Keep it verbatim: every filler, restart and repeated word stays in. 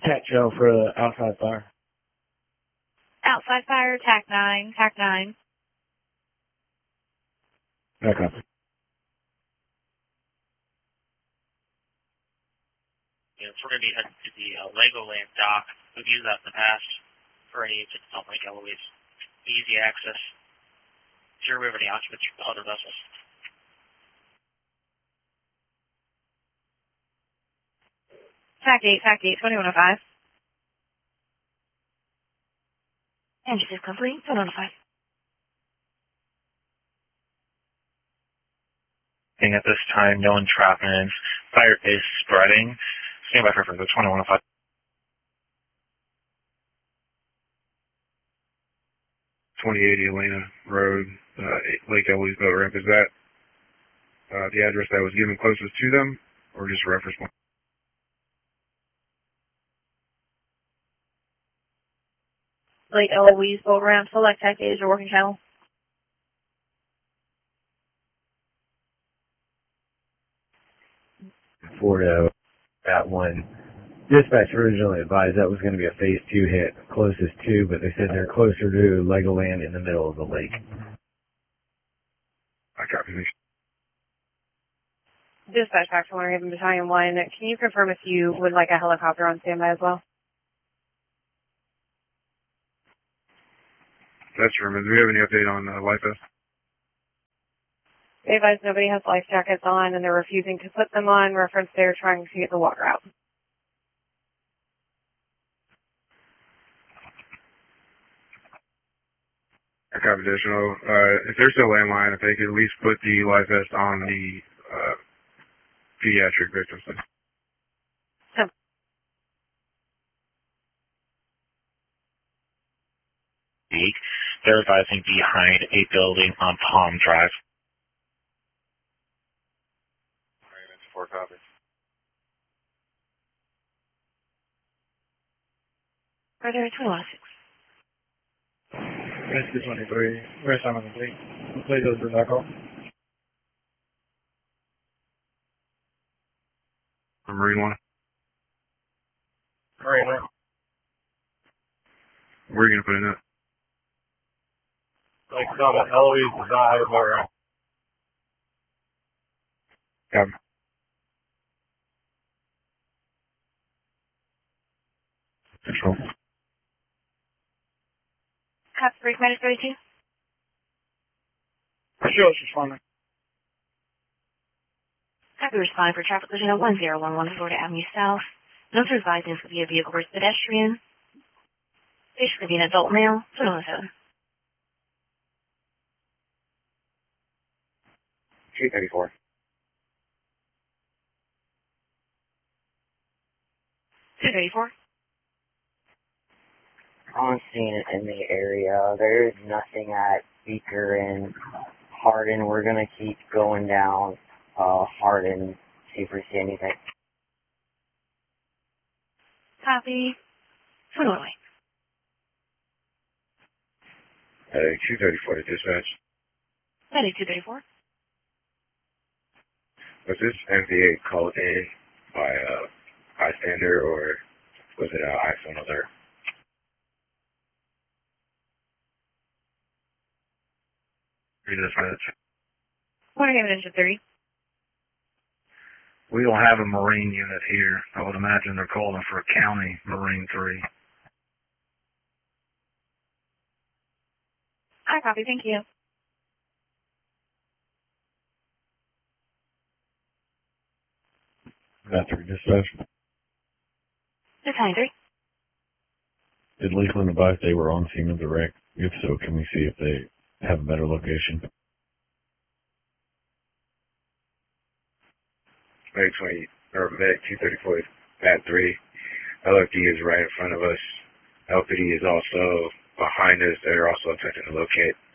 Tech Joe for the outside fire. Outside fire, tac nine, tac nine. Okay. Yeah, so we're going to be heading to the uh, Legoland dock. We've used that in the past for any to Salt Lake Eloise. Easy access. Sure, we have any occupants from other vessels. tac eight, tac eight, twenty-one oh five. Engine is complete, twenty-one oh five. At this time, no entrapment. Fire is spreading. Stand by for the twenty-one oh five. twenty eighty Elena Road, uh, Lake Eloise boat ramp. Is that uh, the address that was given closest to them, or just a reference point? Lake Eloise boat ramp, select tac eight as your working channel. Fordo at one. Dispatch originally advised that was going to be a phase two hit, closest to, but they said they're closer to Legoland in the middle of the lake. I copy. Dispatch back to Winter Haven Battalion one. Can you confirm if you would like a helicopter on standby as well? That's true. Do we have any update on uh, life vest? They advise nobody has life jackets on and they're refusing to put them on. Reference they're trying to get the water out. I copy additional. Uh, if they're still landline, if they could at least put the life vest on the uh, pediatric victims. So, They're advising behind a building on Palm Drive. Four copies. further twenty-one oh six. Rescue twenty-three. Rest time complete. Complete those for that call. Marine one. Marine one. Where are you going to put in that? Like Summit, Eloise, Desire, boat ramp. Copy. Control. Copy, break minus thirty-two. Sure, it's responding. Copy, responding for traffic collision at one zero one one Florida Avenue South. Notes are advising this will be a vehicle versus pedestrian. Basically be an adult male, twenty-one oh seven. two thirty-four. two thirty-four. On scene in the area. There's nothing at Beaker and Hardin. We're going to keep going down uh, Hardin, see if we see anything. Copy. twenty-one oh eight. Uh, two thirty-four to dispatch. Ready, two thirty-four. Was this M V A called in by a bystander, or was it an iPhone alert? Dispatch. Winter Haven Engine three. We don't have a Marine unit here. I would imagine they're calling for a county Marine three. I copy, thank you. Bathroom dispatch. Battalion three. Did Lakeland advise they were on scene of the wreck? If so, can we see if they have a better location? Medic twenty or Medic two thirty-four, Bat three. L F D is right in front of us. L P D is also behind us. They're also attempting to locate